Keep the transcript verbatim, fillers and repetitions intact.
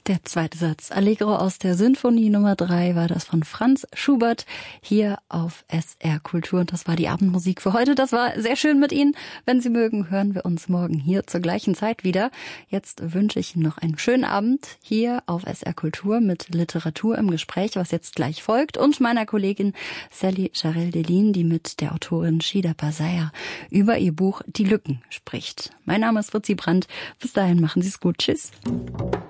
Der zweite Satz, Allegro aus der Sinfonie Nummer drei, war das von Franz Schubert hier auf S R Kultur. Und das war die Abendmusik für heute. Das war sehr schön mit Ihnen. Wenn Sie mögen, hören wir uns morgen hier zur gleichen Zeit wieder. Jetzt wünsche ich Ihnen noch einen schönen Abend hier auf S R Kultur mit Literatur im Gespräch, was jetzt gleich folgt, und meiner Kollegin Sally Jarell-Delin, die mit der Autorin Shida Pasaya über ihr Buch Die Lücken spricht. Mein Name ist Fritzi Brandt. Bis dahin, machen Sie es gut. Tschüss.